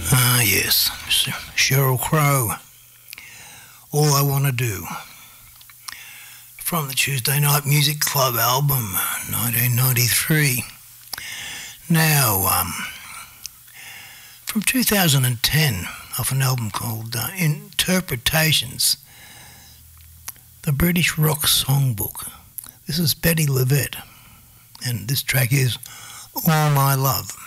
Ah, yes, Sheryl Crow. All I Want to Do. From the Tuesday Night Music Club album, 1993. Now, from 2010, off an album called Interpretations, the British Rock Songbook. This is Betty Levette, and this track is All My Love.